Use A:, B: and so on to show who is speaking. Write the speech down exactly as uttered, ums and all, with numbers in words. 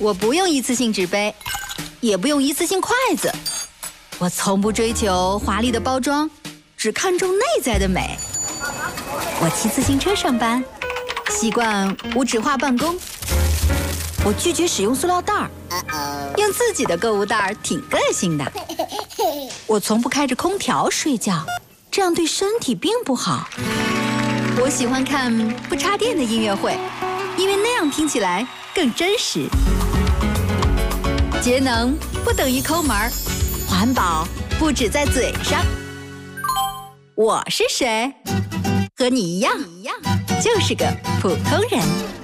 A: 我不用一次性纸杯，也不用一次性筷子。我从不追求华丽的包装，只看重内在的美。我骑自行车上班，习惯无纸化办公。我拒绝使用塑料袋儿，用自己的购物袋儿挺个性的。我从不开着空调睡觉，这样对身体并不好。我喜欢看不插电的音乐会，因为那样听起来更真实。节能不等于抠门儿，环保不止在嘴上。我是谁？和你一样，就是个普通人。